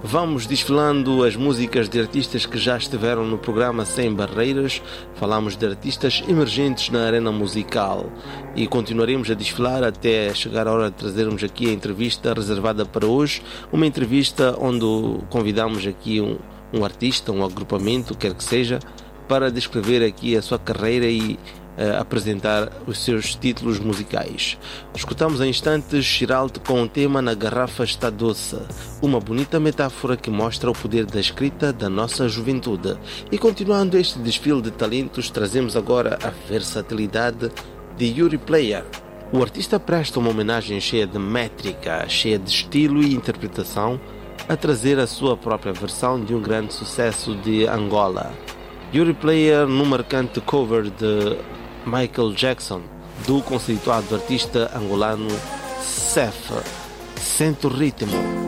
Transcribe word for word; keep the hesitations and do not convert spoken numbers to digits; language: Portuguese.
Vamos desfilando as músicas de artistas que já estiveram no programa Sem Barreiras. Falamos de artistas emergentes na arena musical e continuaremos a desfilar até chegar a hora de trazermos aqui a entrevista reservada para hoje. Uma entrevista onde convidamos aqui um, um artista, um agrupamento, quer que seja, para descrever aqui a sua carreira e Uh, apresentar os seus títulos musicais. Escutamos em instantes Chiralde com o tema Na Garrafa Está Doce, uma bonita metáfora que mostra o poder da escrita da nossa juventude. E continuando este desfile de talentos, trazemos agora a versatilidade de Yuri Player. O artista presta uma homenagem cheia de métrica, cheia de estilo e interpretação, a trazer a sua própria versão de um grande sucesso de Angola. Yuri Player num marcante cover de Michael Jackson, do conceituado artista angolano Cef. Sente o ritmo.